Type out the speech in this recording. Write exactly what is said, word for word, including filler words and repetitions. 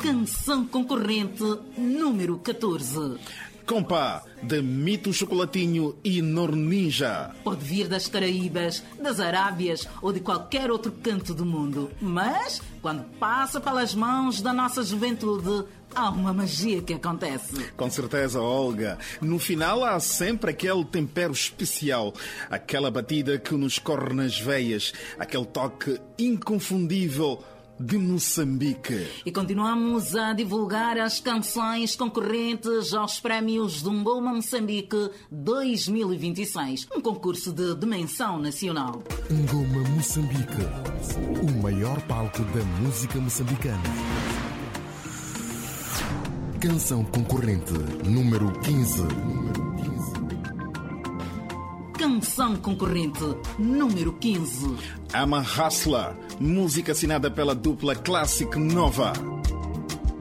Canção concorrente número catorze. Compa, de Mito Chocolatinho e Norninja. Pode vir das Caraíbas, das Arábias ou de qualquer outro canto do mundo. Mas, quando passa pelas mãos da nossa juventude, há uma magia que acontece. Com certeza, Olga. No final há sempre aquele tempero especial. Aquela batida que nos corre nas veias. Aquele toque inconfundível de Moçambique. E continuamos a divulgar as canções concorrentes aos prémios do Ngoma Moçambique dois mil e vinte e seis, um concurso de dimensão nacional. Ngoma Moçambique, o maior palco da música moçambicana. Canção concorrente número quinze. Canção concorrente número quinze. I'm a Hustler, música assinada pela dupla Classic Nova.